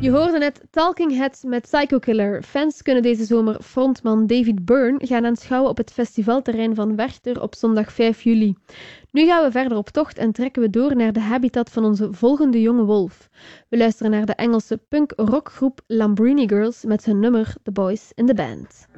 Je hoorde net Talking Heads met Psycho Killer. Fans kunnen deze zomer frontman David Byrne gaan aanschouwen op het festivalterrein van Werchter op zondag 5 juli. Nu gaan we verder op tocht en trekken we door naar de habitat van onze volgende jonge wolf. We luisteren naar de Engelse punk-rockgroep Lambrini Girls met hun nummer The Boys in the Band.